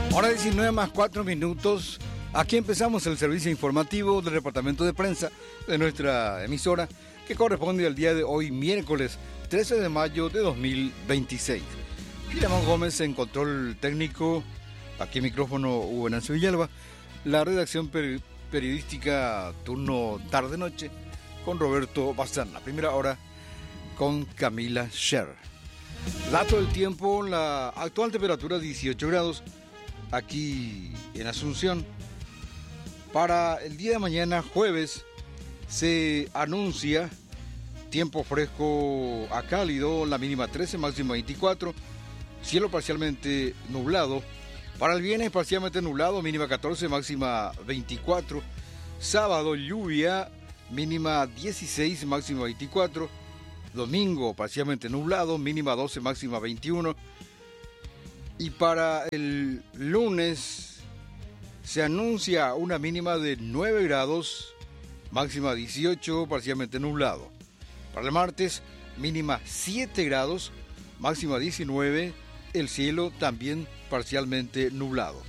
Hora 19 más 4 minutos. Aquí empezamos el servicio informativo del departamento de prensa de nuestra emisora, que corresponde al día de hoy, miércoles 13 de mayo de 2026. Filemón Gómez en control técnico, aquí en micrófono Hugo Venancio Villalba, la redacción periodística turno tarde-noche con Roberto Bazán, la primera hora con Camila Scher. Dato del tiempo, la actual temperatura 18 grados aquí en Asunción. Para el día de mañana, jueves, se anuncia tiempo fresco a cálido, la mínima 13, máxima 24, cielo parcialmente nublado. Para el viernes, parcialmente nublado, mínima 14, máxima 24. Sábado, lluvia, mínima 16, máxima 24. Domingo, parcialmente nublado, mínima 12, máxima 21. Y para el lunes se anuncia una mínima de 9 grados, máxima 18, parcialmente nublado. Para el martes, mínima 7 grados, máxima 19, el cielo también parcialmente nublado.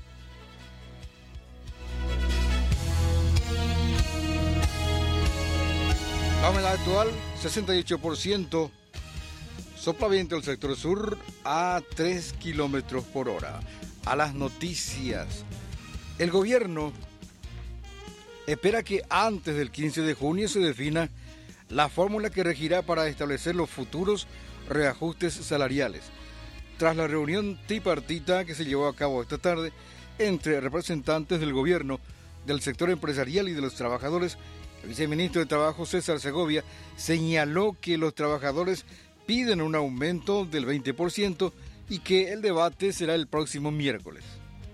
La humedad actual, 68%. Sopla viento del sector sur a 3 kilómetros por hora. A las noticias. El gobierno espera que antes del 15 de junio se defina la fórmula que regirá para establecer los futuros reajustes salariales. Tras la reunión tripartita que se llevó a cabo esta tarde entre representantes del gobierno, del sector empresarial y de los trabajadores, el viceministro de Trabajo, César Segovia, señaló que los trabajadores piden un aumento del 20% y que el debate será el próximo miércoles.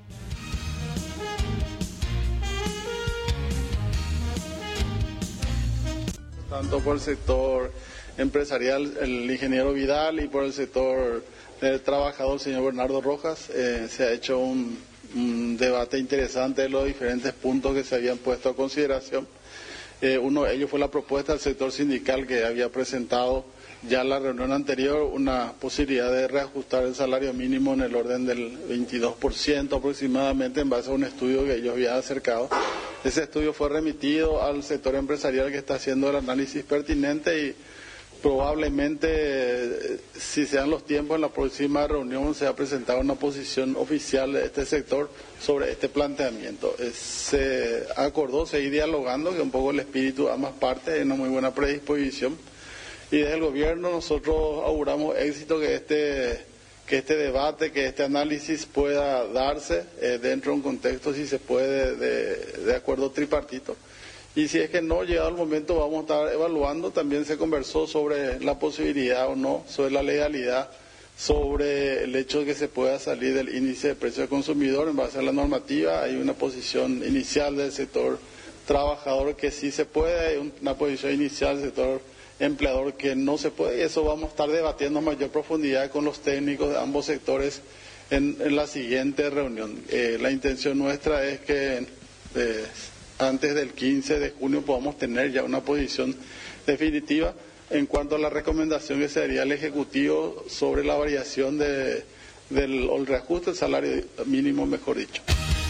Tanto por el sector empresarial, el ingeniero Vidal, y por el sector del trabajador, el señor Bernardo Rojas, se ha hecho un debate interesante de los diferentes puntos que se habían puesto a consideración. Uno de ellos fue la propuesta del sector sindical, que había presentado ya en la reunión anterior una posibilidad de reajustar el salario mínimo en el orden del 22% aproximadamente, en base a un estudio que ellos habían acercado. Ese estudio fue remitido al sector empresarial, que está haciendo el análisis pertinente, y probablemente, si se dan los tiempos, en la próxima reunión se va a presentar una posición oficial de este sector sobre este planteamiento. Se acordó seguir dialogando, que un poco el espíritu de ambas partes es una muy buena predisposición, y desde el gobierno nosotros auguramos éxito, que este debate, que este análisis pueda darse dentro de un contexto, si se puede, de acuerdo tripartito. Y si es que no, llegado el momento, vamos a estar evaluando. También se conversó sobre la posibilidad o no, sobre la legalidad, sobre el hecho de que se pueda salir del índice de precio del consumidor en base a la normativa. Hay una posición inicial del sector trabajador que sí se puede, hay una posición inicial del sector empleador que no se puede, y eso vamos a estar debatiendo a mayor profundidad con los técnicos de ambos sectores en la siguiente reunión. La intención nuestra es que antes del 15 de junio podamos tener ya una posición definitiva en cuanto a la recomendación que se haría al Ejecutivo sobre la variación o el reajuste del salario mínimo, mejor dicho.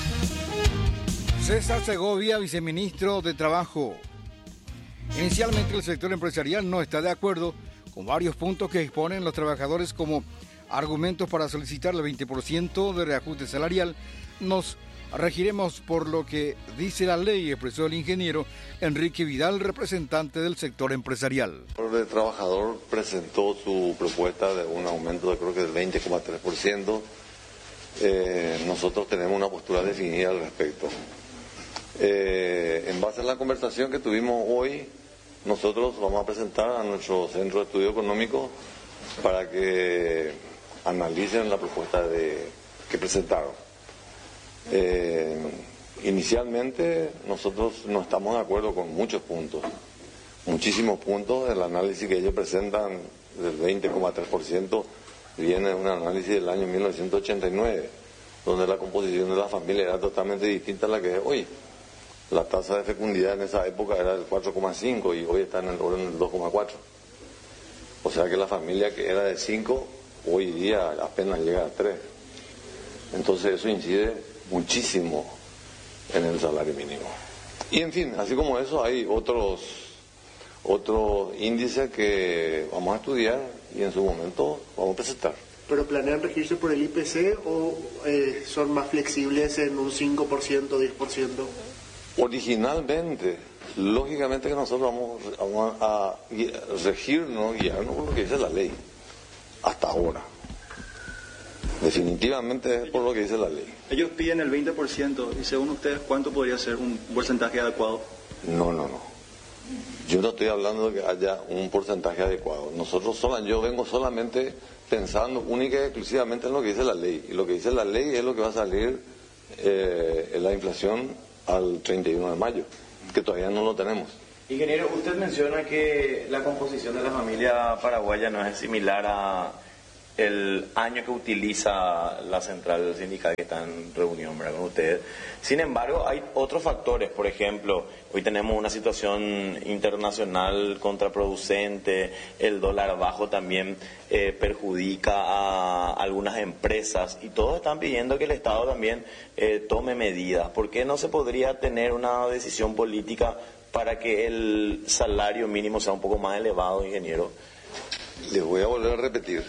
César Segovia, viceministro de Trabajo. Inicialmente el sector empresarial no está de acuerdo con varios puntos que exponen los trabajadores como argumentos para solicitar el 20% de reajuste salarial. Nos regiremos por lo que dice la ley, expresó el ingeniero Enrique Vidal, representante del sector empresarial. El trabajador presentó su propuesta de un aumento de creo que del 20,3%. Nosotros tenemos una postura definida al respecto. En base a la conversación que tuvimos hoy, nosotros vamos a presentar a nuestro Centro de Estudio Económico para que analicen la propuesta que presentaron. Inicialmente nosotros no estamos de acuerdo con muchos puntos, muchísimos puntos. El análisis que ellos presentan del 20,3% viene de un análisis del año 1989, donde la composición de la familia era totalmente distinta a la que es hoy. La tasa de fecundidad en esa época era del 4,5 y hoy está en el orden del 2,4. O sea que la familia que era de 5, hoy día apenas llega a 3. Entonces eso incide muchísimo en el salario mínimo. Y en fin, así como eso hay otros índices que vamos a estudiar y en su momento vamos a presentar. ¿Pero planean regirse por el IPC o son más flexibles en un 5%, 10%? Originalmente, lógicamente que nosotros vamos a regirnos, guiarnos por lo que dice la ley, hasta ahora. Definitivamente es por lo que dice la ley. Ellos piden el 20% y según ustedes, ¿cuánto podría ser un porcentaje adecuado? No. Yo no estoy hablando de que haya un porcentaje adecuado. Yo vengo solamente pensando única y exclusivamente en lo que dice la ley. Y lo que dice la ley es lo que va a salir en la inflación al 31 de mayo, que todavía no lo tenemos. Ingeniero, usted menciona que la composición de la familia paraguaya no es similar a el año que utiliza la central sindical que está en reunión, ¿verdad?, con ustedes. Sin embargo, hay otros factores. Por ejemplo, hoy tenemos una situación internacional contraproducente, el dólar bajo también perjudica a algunas empresas y todos están pidiendo que el Estado también tome medidas. ¿Por qué no se podría tener una decisión política para que el salario mínimo sea un poco más elevado, ingeniero? Les voy a volver a repetir.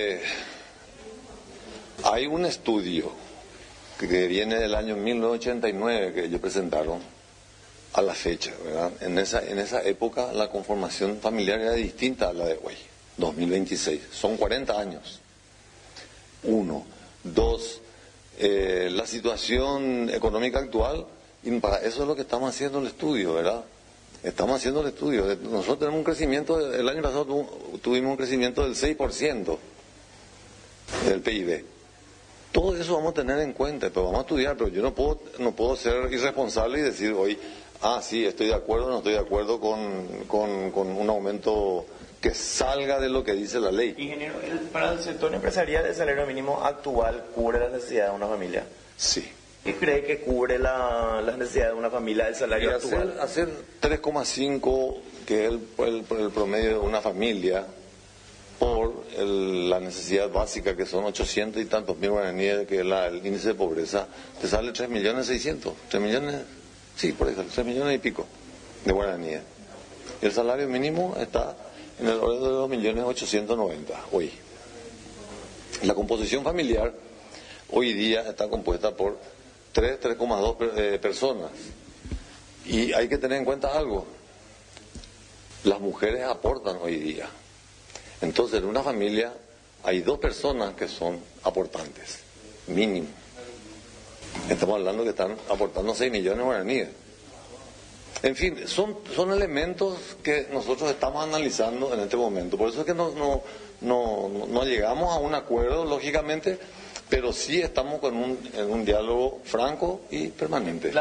Hay un estudio que viene del año 1989 que ellos presentaron a la fecha, ¿verdad? En esa época la conformación familiar era distinta a la de hoy, 2026. Son 40 años. 1. 2. La situación económica actual, y para eso es lo que estamos haciendo el estudio, ¿verdad? Estamos haciendo el estudio. Nosotros tenemos un crecimiento, el año pasado tuvimos un crecimiento del 6% del PIB. Todo eso vamos a tener en cuenta, pero vamos a estudiar. Pero yo no puedo ser irresponsable y decir hoy, sí, estoy de acuerdo o no estoy de acuerdo con un aumento que salga de lo que dice la ley. Ingeniero, para el sector empresarial, ¿el salario mínimo actual cubre las necesidades de una familia? Sí. ¿Qué cree que cubre las necesidades de una familia del salario actual? Hacer 3,5, que es el promedio de una familia, por la necesidad básica, que son 800 y tantos mil guaraníes, que es el índice de pobreza, te sale 3.600.000. 3 millones, sí, por eso, 3 millones y pico de guaraníes. Y el salario mínimo está en el orden de 2.890.000 hoy. La composición familiar hoy día está compuesta por 3,2 personas. Y hay que tener en cuenta algo. Las mujeres aportan hoy día. Entonces, en una familia hay 2 personas que son aportantes, mínimo. Estamos hablando que están aportando 6 millones de guaraníes. En fin, son elementos que nosotros estamos analizando en este momento. Por eso es que no llegamos a un acuerdo, lógicamente, pero sí estamos en un diálogo franco y permanente.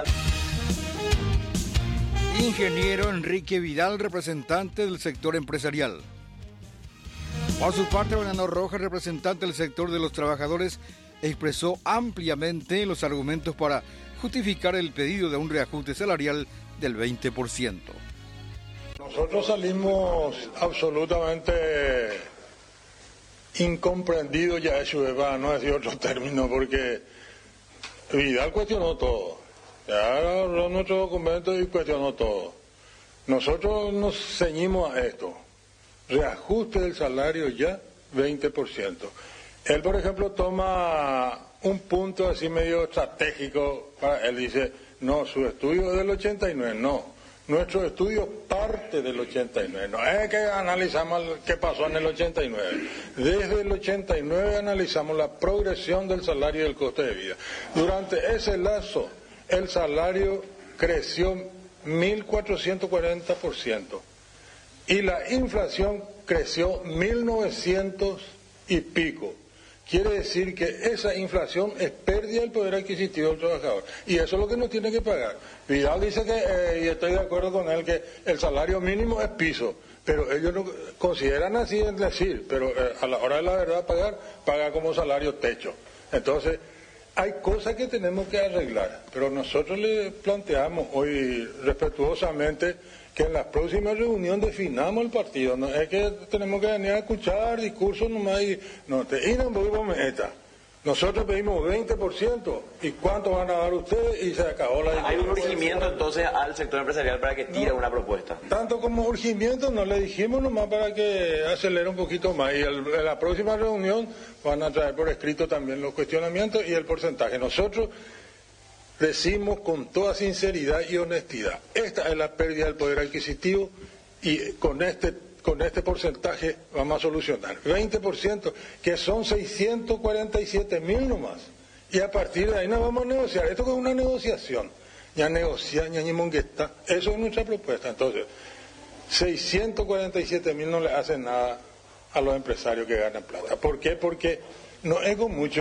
Ingeniero Enrique Vidal, representante del sector empresarial. Por su parte, Fernando Rojas, representante del sector de los trabajadores, expresó ampliamente los argumentos para justificar el pedido de un reajuste salarial del 20%. Nosotros salimos absolutamente incomprendidos, ya eso va, no es de otro término, porque Vidal cuestionó todo. Ya habló nuestro documento y cuestionó todo. Nosotros nos ceñimos a esto. Reajuste del salario ya 20%. Él, por ejemplo, toma un punto así medio estratégico para él, dice, no, su estudio es del 89, no, nuestro estudio parte del 89, no es que analizamos qué pasó en el 89, desde el 89 analizamos la progresión del salario y del coste de vida. Durante ese lazo, el salario creció 1.440%. Y la inflación creció 1.900 y pico. Quiere decir que esa inflación es pérdida del poder adquisitivo del trabajador. Y eso es lo que nos tiene que pagar. Vidal dice que, y estoy de acuerdo con él, que el salario mínimo es piso. Pero ellos no consideran así, es decir, pero a la hora de la verdad paga como salario techo. Entonces, hay cosas que tenemos que arreglar. Pero nosotros le planteamos hoy respetuosamente que en la próxima reunión definamos el partido. No es que tenemos que venir a escuchar discursos nomás y no te ir en voy esta. Nosotros pedimos 20%. ¿Y cuánto van a dar ustedes? Y se acabó la discusión. ¿Hay un urgimiento entonces al sector empresarial para que tire una propuesta? Tanto como urgimiento, no le dijimos nomás para que acelere un poquito más. Y en la próxima reunión van a traer por escrito también los cuestionamientos y el porcentaje. Nosotros decimos con toda sinceridad y honestidad, esta es la pérdida del poder adquisitivo y con este porcentaje vamos a solucionar. 20%, que son 647.000 nomás. Y a partir de ahí nos vamos a negociar. Esto es una negociación. Ya negociar, ya ni mongueta. Eso es nuestra propuesta. Entonces, 647.000 no le hacen nada a los empresarios que ganan plata. ¿Por qué? Porque no es con mucho.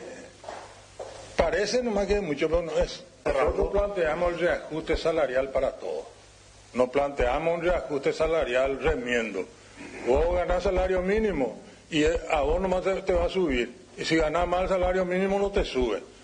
Parece nomás que es mucho, pero no es. Nosotros planteamos el reajuste salarial para todos. No planteamos un reajuste salarial remiendo. Vos ganás salario mínimo y a vos nomás te va a subir. Y si ganás más el salario mínimo no te sube.